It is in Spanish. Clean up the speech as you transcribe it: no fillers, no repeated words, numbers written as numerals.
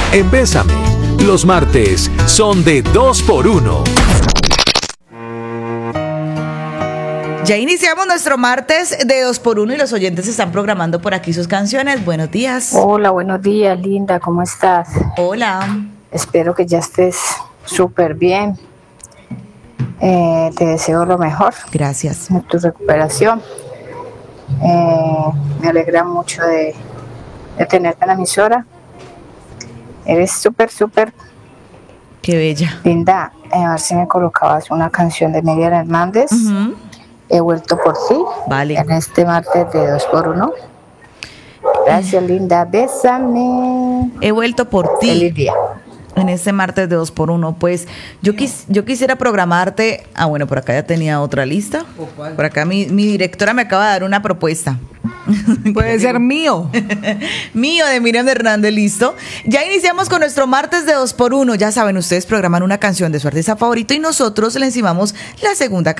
en Bésame. Los martes son de 2x1. Ya iniciamos nuestro martes de 2x1 y los oyentes están programando por aquí sus canciones. Buenos días. Hola, buenos días, Linda, ¿cómo estás? Hola. Espero que ya estés súper bien. Te deseo lo mejor. Gracias. En tu recuperación. Me alegra mucho de tenerte en la emisora. Eres súper Qué bella. linda. A ver si me colocabas una canción de Miriam Hernández. Uh-huh. He vuelto por ti. Vale. En este martes de 2x1. Gracias, linda. Bésame. He vuelto por ti. Feliz día. En este martes de 2x1, pues yo quisiera programarte. Bueno, por acá ya tenía otra lista. Por acá mi directora me acaba de dar una propuesta. Puede ser mío. Mío, de Miriam Hernández, listo. Ya iniciamos con nuestro martes de 2x1. Ya saben, ustedes programan una canción de su artista favorito y nosotros le encimamos la segunda